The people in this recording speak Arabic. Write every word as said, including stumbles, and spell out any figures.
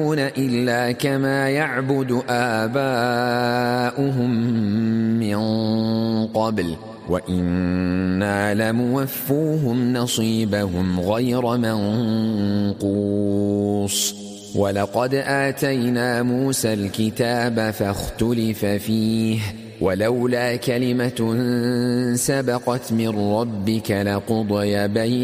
إلا كما يعبد آباؤهم من قبل وإنا لموفوهم نصيبهم غير منقوص ولقد آتينا موسى الكتاب فاختلف فيه ولولا كلمة سبقت من ربك لقضي بينهم